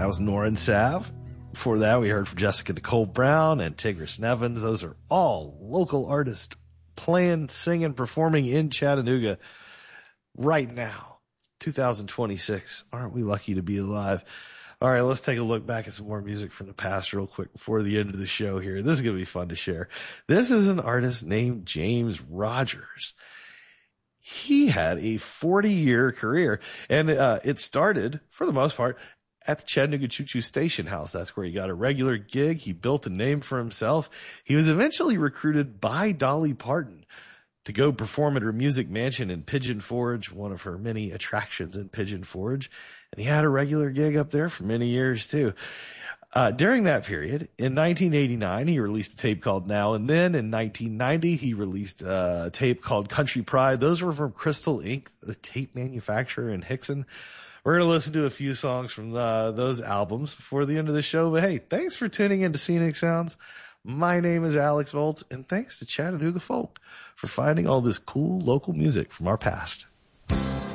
That was Norin Sav. Before that, we heard from Jessica Nicole Brown and Tigris Nevins. Those are all local artists playing, singing, performing in Chattanooga right now. 2026. Aren't we lucky to be alive? All right, let's take a look back at some more music from the past real quick before the end of the show here. This is going to be fun to share. This is an artist named James Rogers. He had a 40-year career, and it started, for the most part, at the Chattanooga Choo Choo Station House. That's where he got a regular gig. He built a name for himself. He was eventually recruited by Dolly Parton to go perform at her music mansion in Pigeon Forge, one of her many attractions in Pigeon Forge. And he had a regular gig up there for many years too. During that period, in 1989, he released a tape called Now and Then. In 1990, he released a tape called Country Pride. Those were from Crystal Inc., the tape manufacturer in Hickson. We're going to listen to a few songs from those albums before the end of the show. But hey, thanks for tuning into Scenic Sounds. My name is Alex Volts, and thanks to Chattanooga Folk for finding all this cool local music from our past.